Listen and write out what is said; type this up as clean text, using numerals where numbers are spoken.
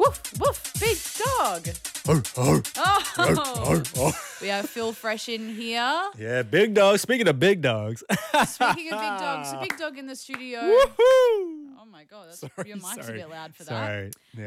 Woof, woof, big dog. Oh, we have Phil Fresh in here. Yeah, big dog. Speaking of big dogs. Speaking of big dogs, a big dog in the studio. Woohoo! Oh my God, Sorry, your mic's a sorry. bit loud for that. Sorry. Yeah.